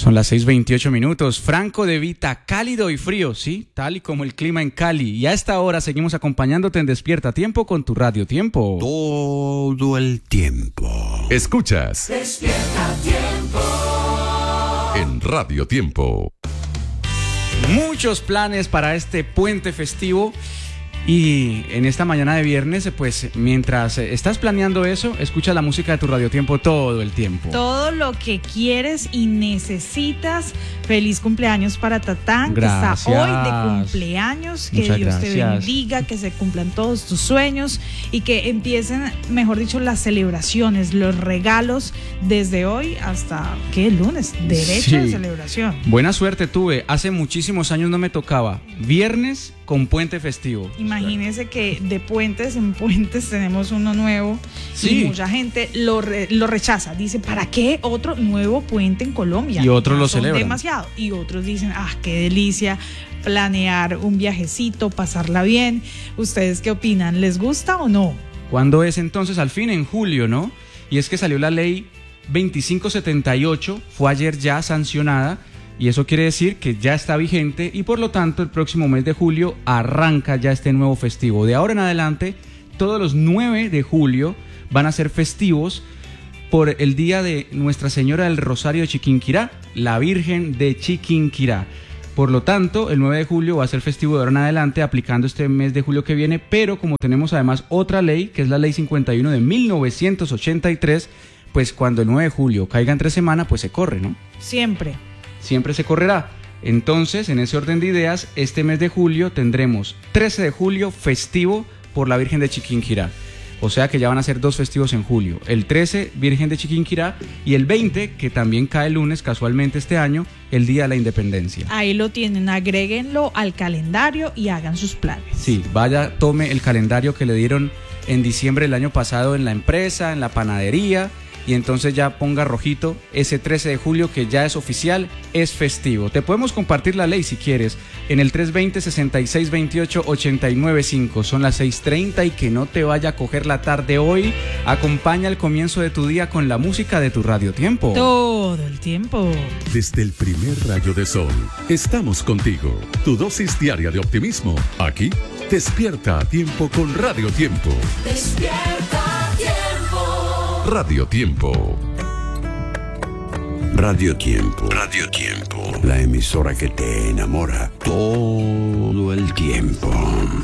Son las 6:28. Franco De Vita, cálido y frío, sí, tal y como el clima en Cali. Y a esta hora seguimos acompañándote en Despierta Tiempo con tu Radio Tiempo. Todo el tiempo. Escuchas Despierta Tiempo en Radio Tiempo. Muchos planes para este puente festivo. Y en esta mañana de viernes, pues mientras estás planeando eso, escucha la música de tu Radio Tiempo todo el tiempo. Todo lo que quieres y necesitas. Feliz cumpleaños para Tatán, Gracias. que está hoy de cumpleaños. Que Muchas Dios te gracias. bendiga, que se cumplan todos tus sueños y que empiecen, mejor dicho, las celebraciones, los regalos desde hoy hasta, ¿qué? Lunes, derecho de Sí. celebración. Buena suerte tuve. Hace muchísimos años no me tocaba viernes con puente festivo. Imagínese que de puentes en puentes tenemos uno nuevo. Sí. Y mucha gente lo rechaza. Dice, ¿para qué otro nuevo puente en Colombia? Y otros Ya lo son celebran. demasiado. Y otros dicen, qué delicia planear un viajecito, pasarla bien. ¿Ustedes qué opinan? ¿Les gusta o no? ¿Cuándo es entonces? Al fin en julio, ¿no? Y es que salió la ley 2578, fue ayer ya sancionada. Y eso quiere decir que ya está vigente y por lo tanto el próximo mes de julio arranca ya este nuevo festivo. De ahora en adelante, todos los 9 de julio van a ser festivos por el día de Nuestra Señora del Rosario de Chiquinquirá, la Virgen de Chiquinquirá. Por lo tanto, el 9 de julio va a ser festivo de ahora en adelante, aplicando este mes de julio que viene, pero como tenemos además otra ley, que es la Ley 51 de 1983, pues cuando el 9 de julio caiga entre semana, pues se corre, ¿no? Siempre se correrá. Entonces, en ese orden de ideas, este mes de julio tendremos 13 de julio festivo por la Virgen de Chiquinquirá. O sea que ya van a ser 2 festivos en julio. El 13, Virgen de Chiquinquirá, y el 20, que también cae el lunes casualmente este año, el Día de la Independencia. ahí lo tienen, agréguenlo al calendario y hagan sus planes. Sí, vaya, tome el calendario que le dieron en diciembre del año pasado en la empresa, en la panadería, y entonces ya ponga rojito ese 13 de julio que ya es oficial, es festivo. Te podemos compartir la ley si quieres en el 320-6628-895. Son las 6:30 y que no te vaya a coger la tarde hoy. Acompaña el comienzo de tu día con la música de tu Radio Tiempo. Todo el tiempo. Desde el primer rayo de sol, estamos contigo. Tu dosis diaria de optimismo. Aquí, Despierta a Tiempo con Radio Tiempo. Despierta Tiempo. Radio Tiempo. Radio Tiempo. Radio Tiempo. La emisora que te enamora todo el tiempo.